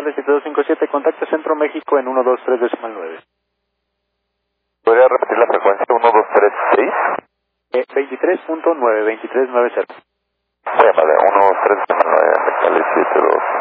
González 7257, contacto Centro México en 123.9. ¿Podría repetir la frecuencia? 1236. 23.9, 2390. Muy amable, 123.9, Mexicali 72.